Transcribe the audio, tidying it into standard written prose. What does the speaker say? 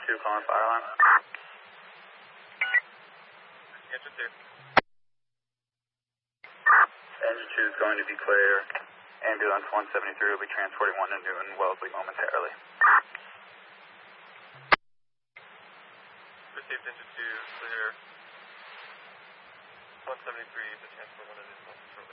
2 calling fire alarm. Engine 2. Engine 2 is going to be clear. Ambulance 173 will be transporting 1 to Newton Wellesley momentarily. Received engine 2, clear. 173 to transport 1 to Newton.